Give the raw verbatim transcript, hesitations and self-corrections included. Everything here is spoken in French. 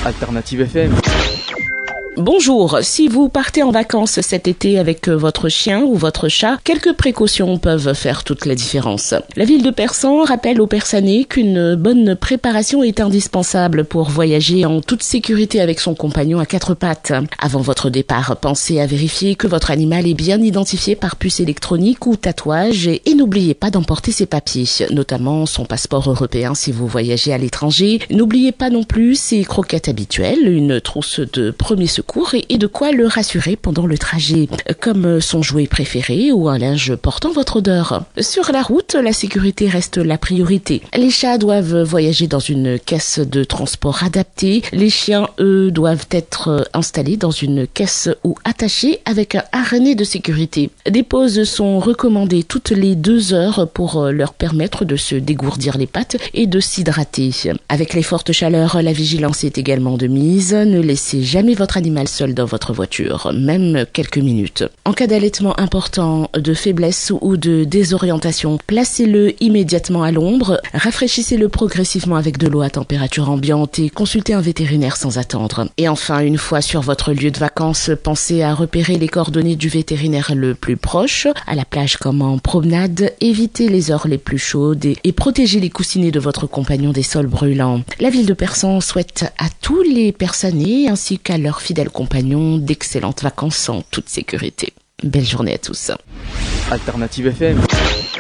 Alternative F M. Bonjour, si vous partez en vacances cet été avec votre chien ou votre chat, quelques précautions peuvent faire toute la différence. La ville de Persan rappelle aux Persanais qu'une bonne préparation est indispensable pour voyager en toute sécurité avec son compagnon à quatre pattes. Avant votre départ, pensez à vérifier que votre animal est bien identifié par puce électronique ou tatouage et n'oubliez pas d'emporter ses papiers, notamment son passeport européen si vous voyagez à l'étranger. N'oubliez pas non plus ses croquettes habituelles, une trousse de premier secours et de quoi le rassurer pendant le trajet, comme son jouet préféré ou un linge portant votre odeur. Sur la route, la sécurité reste la priorité. Les chats doivent voyager dans une caisse de transport adaptée. Les chiens, eux, doivent être installés dans une caisse ou attachés avec un harnais de sécurité. Des pauses sont recommandées toutes les deux heures pour leur permettre de se dégourdir les pattes et de s'hydrater. Avec les fortes chaleurs, la vigilance est également de mise. Ne laissez jamais votre animal seul dans votre voiture, même quelques minutes. En cas d'allaitement important, de faiblesse ou de désorientation, placez-le immédiatement à l'ombre, rafraîchissez-le progressivement avec de l'eau à température ambiante et consultez un vétérinaire sans attendre. Et enfin, une fois sur votre lieu de vacances, pensez à repérer les coordonnées du vétérinaire le plus proche, à la plage comme en promenade, évitez les heures les plus chaudes et, et protégez les coussinets de votre compagnon des sols brûlants. La ville de Persan souhaite à tous les Persanais ainsi qu'à leurs fidèles compagnons d'excellentes vacances en toute sécurité. Belle journée à tous. Alternative F M.